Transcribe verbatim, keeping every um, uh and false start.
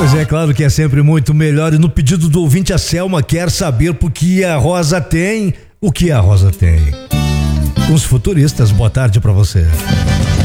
Mas é claro que é sempre muito melhor. E no pedido do ouvinte, a Selma quer saber por que a Rosa tem o que a Rosa tem. Com os futuristas, boa tarde pra você.